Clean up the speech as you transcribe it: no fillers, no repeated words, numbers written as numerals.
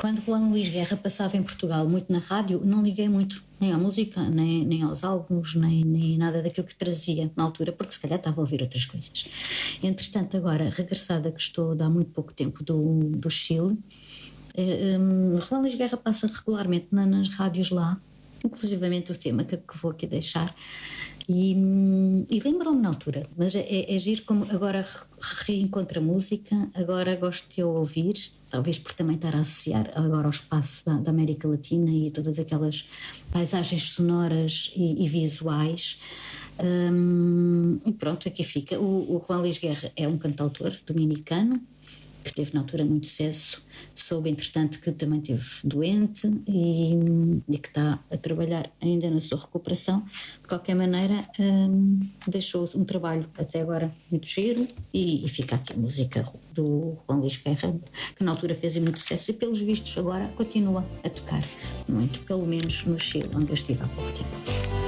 Quando Juan Luís Guerra passava em Portugal, muito na rádio, não liguei muito, nem à música, nem aos álbuns, nem nada daquilo que trazia na altura, porque se calhar estava a ouvir outras coisas. Entretanto, agora, regressada que estou há muito pouco tempo do Chile, Juan Luís Guerra passa regularmente nas rádios lá, inclusivamente o tema que vou aqui deixar. E lembrou-me na altura, mas é giro como agora reencontro a música, agora gosto de ouvir, talvez por também estar a associar agora ao espaço da América Latina e todas aquelas paisagens sonoras e visuais. E pronto, aqui fica. O Juan Luís Guerra é um cantautor dominicano que teve na altura muito sucesso. Soube, entretanto, que também esteve doente e que está a trabalhar ainda na sua recuperação. De qualquer maneira, deixou um trabalho até agora muito giro e fica aqui a música do Juan Luís Guerra, que na altura fez muito sucesso e, pelos vistos, agora continua a tocar muito, pelo menos no Chile, onde eu estive há pouco tempo.